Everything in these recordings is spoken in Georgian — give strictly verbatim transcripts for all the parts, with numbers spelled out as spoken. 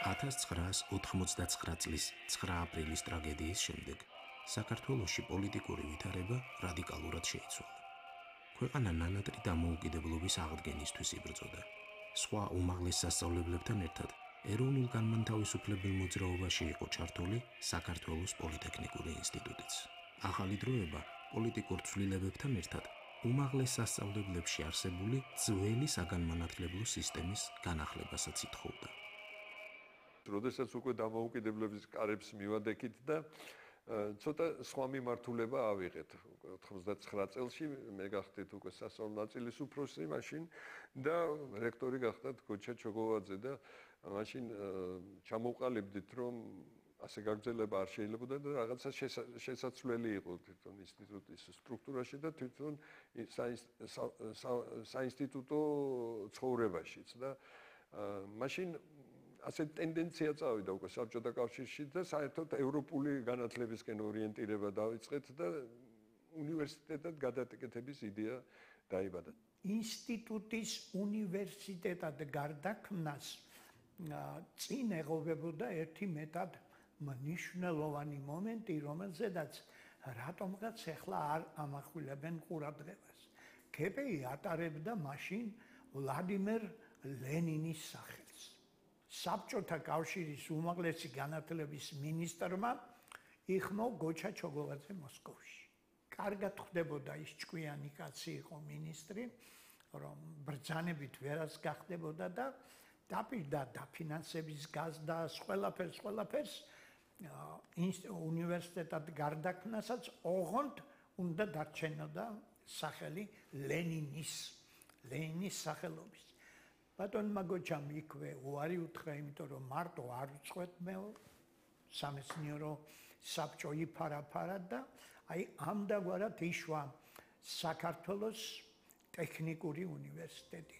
ათას ცხრაას ოთხმოცდაცხრა წლის ცხრა აპრილის ტრაგედიის შემდეგ საქართველოში პოლიტიკური ვითარება რადიკალურად შეიცვალა. ქვეყანა ნანატრი დამოუკიდებლობის აღდგენისთვის იბრძოდა. სხვა უმაღლეს სასწავლებლებთან ერთად ეროვნულ განმანთავისუფლებელ მოძრაობაში იყო ჩართული საქართველოს პოლიტექნიკური ინსტიტუტიც. ახალი დროება პოლიტიკურ ცვლილებებთან ერთად უმაღლეს სასწავლებლებში არსებული ძველი საგანმანათლებლო სისტემის განახლებასაც ითხოვდა. როდესაც უკვე დამოუკიდებლობის კარებს მივადექით და ცოტა სხვა მიმართულება ავიღეთ. ოთხმოცდაცხრა წელში მე გახდით უკვე სასწავლო ნაწილის უფროსი მაშინ და რექტორი გახდათ გოჩა ჩოგოვაძე და მაშინ ჩამოვყალიბდით რომ ასე გაგრძელება არ შეიძლება და რაღაცა შესაძლებელი იყო თვითონ ინსტიტუტის სტრუქტურაში და თვითონ საინსტიტუტო ცხოვრებაშიც და მაშინ ასე ტენდენცია წავიდა უკვე საბჭოთა კავშირში და საერთოდ ევროპული განათლებისკენ ორიენტირება დაიწყეთ და უნივერსიტეტად გადაკეთების იდეა დაიბადა. ინსტიტუტის უნივერსიტეტად გარდაქმნას წინ ეღობებოდა ერთი მეტად მნიშვნელოვანი მომენტი, რომელზედაც რატომღაც ახლა არ ამახვილებენ ყურადღებას. ქპი ატარებდა მაშინ ვლადიმერ ლენინის სახელს. საბჭოთა კავშირის უმაღლესი განათლების მინისტრმა იხმო გოჩა ჩოგოვაძე მოსკოვში. კარგად ხვდებოდა ის ჭკვიანი კაცი იყო მინისტრი, რომ ბრძანებით ვერას გახდებოდა და დაპირდა დაფინანსების გაზდას, ყველაფერს, ყველაფერს უნივერსიტეტად გარდაქმნასაც ოღონდ უნდა დარჩენოდა სახელი ლენინის, ლენინის სახელობის. ბატონმა გოჩამ იქვე უარი უთხრა, იმიტომ რომ მარტო არ უწყვეთ მე სამეცნიერო საბჭო იფარა-ფარა და აი ამდაგვარად იშვა საქართველოს ტექნიკური უნივერსიტეტი.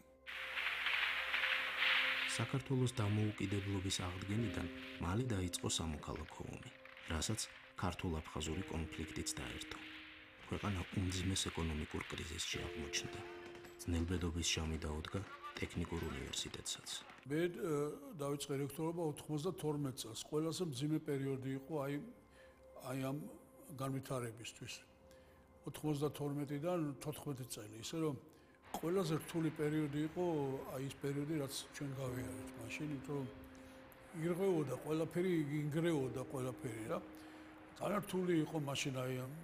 საქართველოს დამოუკიდებლობის აღდგენიდან მალე დაიწყო სამოქალაქო ომი, რასაც ქართულ-აფხაზური კონფლიქტიც დაერთო. ქვეყანა უმძიმეს ეკონომიკურ კრიზისში აღმოჩნდა. ძნელბედობის ჟამი დაუდგა ტექნიკურ უნივერსიტეტსაც. მე დავიწყე რექტორობა ოთხმოცდათორმეტ წელს. ყველაზე მძიმე პერიოდი იყო აი აი ამ განვითარებისთვის. ოთხმოცდათორმეტიდან თოთხმეტი წელი, ისე რომ ყველაზე რთული პერიოდი იყო აი ის პერიოდი, რაც ჩვენ გავიარეთ მაშინ, იმიტომ რომ ირღვეოდა ყველაფერი, ინგრეოდა ყველაფერი რა. ძალიან რთული იყო მაშინ აი